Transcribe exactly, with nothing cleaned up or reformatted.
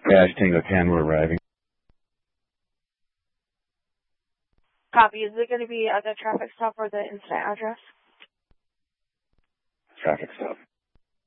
Dash Tango ten, we're arriving. Copy. Is it going to be at the traffic stop or the incident address? Traffic stop.